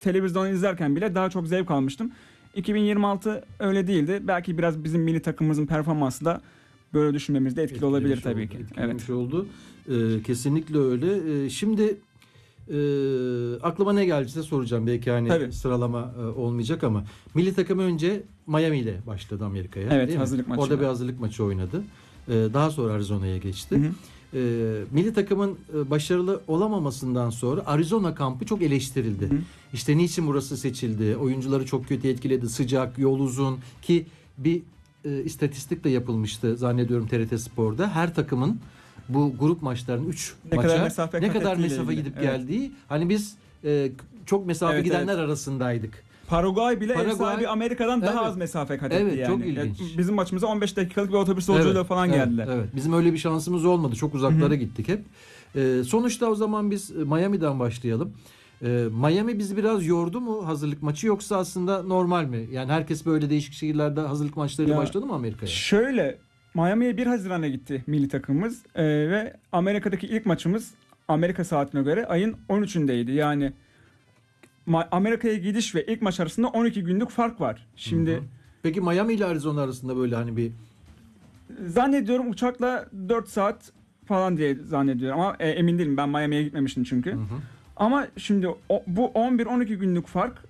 televizyonu izlerken bile daha çok zevk almıştım. 2026 öyle değildi. Belki biraz bizim milli takımımızın performansı da böyle düşünmemizde etkili olabilir tabii ki. Etkilemiş oldu. Kesinlikle öyle. Şimdi aklıma ne geldiyse soracağım. Belki hani tabii. Sıralama olmayacak ama milli takım önce Miami ile başladı Amerika'ya. Evet, hazırlık maçı. Orada bir hazırlık maçı oynadı. Daha sonra Arizona'ya geçti. Hı hı. Milli takımın başarılı olamamasından sonra Arizona kampı çok eleştirildi. Hı. İşte niçin burası seçildi? Oyuncuları çok kötü etkiledi. Sıcak, yol uzun ki bir istatistik de yapılmıştı zannediyorum TRT Spor'da. Her takımın bu grup maçlarının 3 maça ne kadar mesafe gidip geldiği. Hani biz çok mesafe gidenler arasındaydık. Paraguay bile ev sahibi Amerika'dan daha az mesafe kat etti yani. Çok ilginç. Bizim maçımıza 15 dakikalık bir otobüs yolculuğuyla falan geldiler. Evet. Bizim öyle bir şansımız olmadı. Çok uzaklara gittik hep. Sonuçta o zaman biz Miami'den başlayalım. Miami bizi biraz yordu mu hazırlık maçı, yoksa aslında normal mi? Yani herkes böyle değişik şehirlerde hazırlık maçlarıyla başladı mı Amerika'ya? Şöyle, Miami'ye 1 Haziran'a gitti milli takımımız ve Amerika'daki ilk maçımız Amerika saatine göre ayın 13'ündeydi. Yani Amerika'ya gidiş ve ilk maç arasında 12 günlük fark var. Şimdi peki Miami ile Arizona arasında böyle hani bir zannediyorum uçakla 4 saat falan diye zannediyorum ama emin değilim, ben Miami'ye gitmemiştim çünkü. Ama şimdi bu 11-12 günlük fark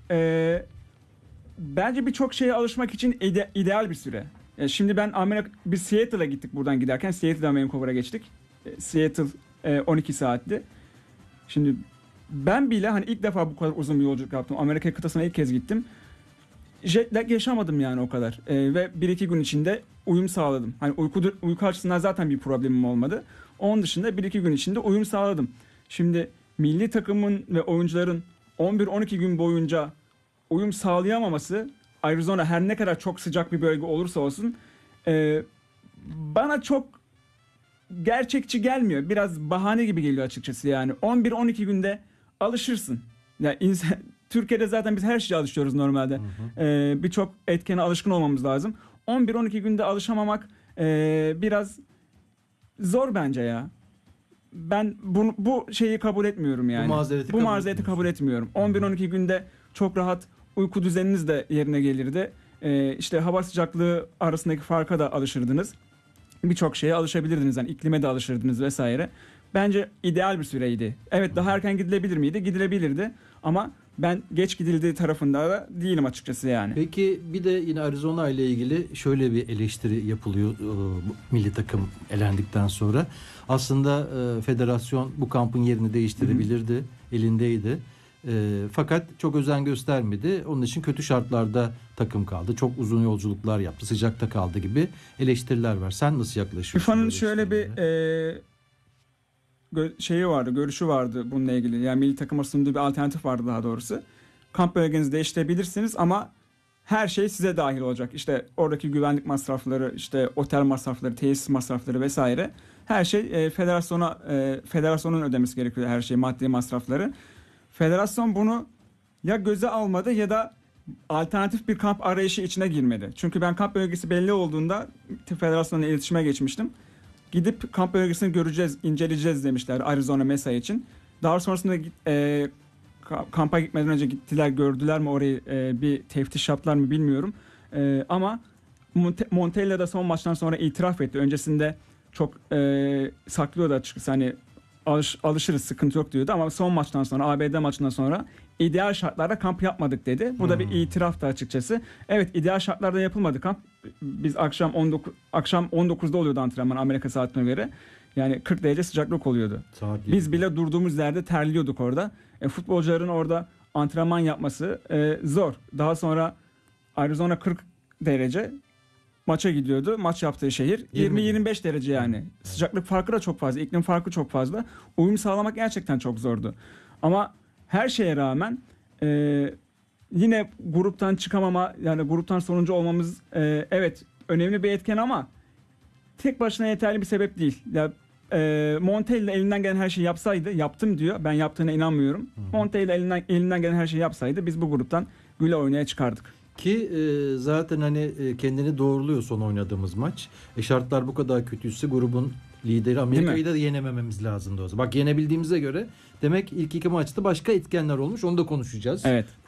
bence birçok şeye alışmak için ideal bir süre. Şimdi biz Seattle'a gittik buradan giderken. Seattle'dan Vancouver'a geçtik. Seattle 12 saatti. Şimdi ben bile hani ilk defa bu kadar uzun bir yolculuk yaptım. Amerika kıtasına ilk kez gittim. Jet lag yaşamadım yani o kadar. Ve 1-2 gün içinde uyum sağladım. Hani uyku açısından zaten bir problemim olmadı. Onun dışında 1-2 gün içinde uyum sağladım. Şimdi milli takımın ve oyuncuların 11-12 gün boyunca uyum sağlayamaması, Arizona her ne kadar çok sıcak bir bölge olursa olsun bana çok gerçekçi gelmiyor. Biraz bahane gibi geliyor açıkçası yani. 11-12 günde alışırsın. Yani Türkiye'de zaten biz her şeye alışıyoruz normalde. Birçok etkene alışkın olmamız lazım. 11-12 günde alışamamak biraz zor bence ya. Ben bu şeyi kabul etmiyorum yani. Bu mazereti kabul etmiyorum. 11-12 günde çok rahat uyku düzeniniz de yerine gelirdi. İşte hava sıcaklığı arasındaki farka da alışırdınız. Birçok şeye alışabilirdiniz. Yani iklime de alışırdınız vesaire. Bence ideal bir süreydi. Evet, daha erken gidilebilir miydi? Gidilebilirdi. Ama ben geç gidildiği tarafında da değilim açıkçası yani. Peki bir de yine Arizona ile ilgili şöyle bir eleştiri yapılıyor milli takım elendikten sonra. Aslında federasyon bu kampın yerini değiştirebilirdi. Elindeydi. Fakat çok özen göstermedi. Onun için kötü şartlarda takım kaldı. Çok uzun yolculuklar yaptı. Sıcakta kaldı gibi eleştiriler var. Sen nasıl yaklaşıyorsun? FIFA'nın şöyle bir görüşü vardı bununla ilgili. Yani milli takıma sunduğu bir alternatif vardı daha doğrusu. Kamp bölgenizi değiştirebilirsiniz ama her şey size dahil olacak. İşte oradaki güvenlik masrafları, işte otel masrafları, tesis masrafları vesaire. Her şey federasyonun ödemesi gerekiyor, her şey, maddi masrafları. Federasyon bunu ya göze almadı ya da alternatif bir kamp arayışı içine girmedi. Çünkü ben kamp bölgesi belli olduğunda federasyonla iletişime geçmiştim. Gidip kamp bölgesini göreceğiz, inceleyeceğiz demişler Arizona Mesa için. Daha sonrasında kampa gitmeden önce gittiler, gördüler mi orayı, bir teftiş yaptılar mı bilmiyorum. Ama Montella da son maçtan sonra itiraf etti. Öncesinde çok saklıyordu açıkçası, hani alışırız, sıkıntı yok diyordu ama son maçtan sonra, ABD maçından sonra ideal şartlarda kamp yapmadık dedi. Bu da bir itiraftı açıkçası. Evet, ideal şartlarda yapılmadı kamp. Biz akşam 19'da oluyordu antrenman Amerika saatine göre. Yani 40 derece sıcaklık oluyordu. Biz bile durduğumuz yerde terliyorduk orada. Futbolcuların orada antrenman yapması zor. Daha sonra Arizona 40 derece maça gidiyordu. Maç yaptığı şehir 20-25 derece yani. Sıcaklık farkı da çok fazla, iklim farkı çok fazla. Uyum sağlamak gerçekten çok zordu. Ama her şeye rağmen yine gruptan çıkamama, yani gruptan sonuncu olmamız evet önemli bir etken ama tek başına yeterli bir sebep değil. Ya Montella elinden gelen her şeyi yapsaydı, yaptım diyor. Ben yaptığına inanmıyorum. Montella elinden gelen her şeyi yapsaydı biz bu gruptan güle oynaya çıkardık. Ki zaten hani kendini doğruluyor son oynadığımız maç. Şartlar bu kadar kötüyse grubun lideri Amerika'yı da yenemememiz lazımdı o zaman. Bak, yenebildiğimize göre demek ilk iki maçta başka etkenler olmuş. Onu da konuşacağız. Evet.